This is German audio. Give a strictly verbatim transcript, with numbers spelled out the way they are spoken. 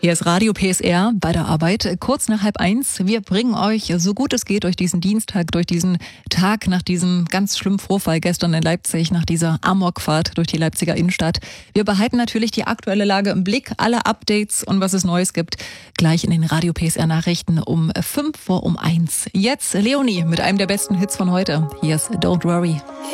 Hier ist Radio P S R bei der Arbeit, kurz nach halb eins. Wir bringen euch, so gut es geht, durch diesen Dienstag, durch diesen Tag nach diesem ganz schlimmen Vorfall gestern in Leipzig, nach dieser Amokfahrt durch die Leipziger Innenstadt. Wir behalten natürlich die aktuelle Lage im Blick, alle Updates und was es Neues gibt, gleich in den Radio P S R Nachrichten um fünf vor um eins. Jetzt Leonie mit einem der besten Hits von heute. Hier ist Don't Worry.